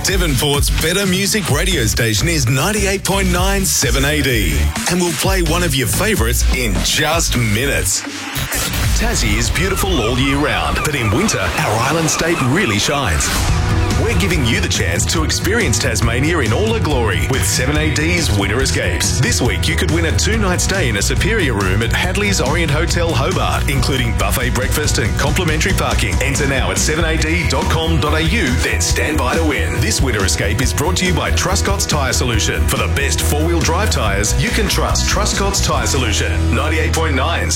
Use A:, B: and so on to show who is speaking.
A: Devonport's better music radio station is 98.9 7AD. And we'll play one of your favourites in just minutes. Tassie is beautiful all year round, but in winter, our island state really shines. We're giving you the chance to experience Tasmania in all her glory with 7AD's Winter Escapes. This week, you could win a 2-night stay in a superior room at Hadley's Orient Hotel Hobart, including buffet breakfast and complimentary parking. Enter now at 7ad.com.au, then stand by to win. This Winter Escape is brought to you by Truscott's Tyre Solution. For the best four-wheel drive tyres, you can trust Truscott's Tyre Solution. 98.9